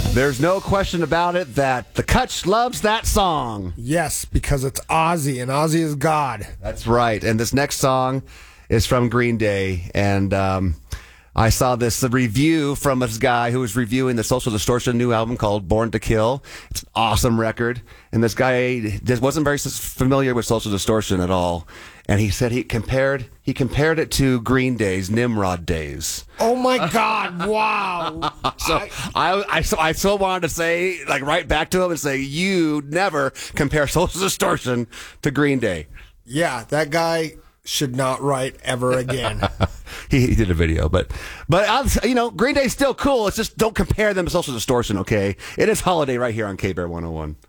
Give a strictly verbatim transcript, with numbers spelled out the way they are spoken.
There's no question about it that the Kutch loves that song. Yes, because it's Ozzy, and Ozzy is God. That's right. And this next song is from Green Day. And um, I saw this review from this guy who was reviewing the Social Distortion new album called Born to Kill. It's an awesome record. And this guy just wasn't very familiar with Social Distortion at all. And he said he compared he compared it to Green Day's Nimrod Days. Oh my God! Wow. so I, I, I, so I so wanted to say, like, right back to him and say, you never compare Social Distortion to Green Day. Yeah, that guy should not write ever again. he, he did a video, but but I'll, you know, Green Day's still cool. It's just don't compare them to Social Distortion, okay? It is Holiday right here on K-Bear one oh one.